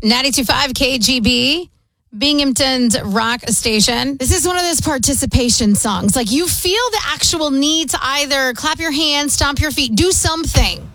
92.5 KGB, Binghamton's rock station. This is one of those participation songs. Like, you feel the actual need to either clap your hands, stomp your feet, do something.